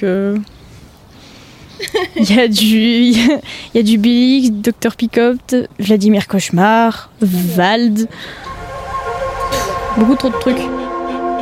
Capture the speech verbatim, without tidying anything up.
donc euh... il y a du il y a du Billy, docteur Picopt, Vladimir Cauchemar, Vald, beaucoup trop de trucs.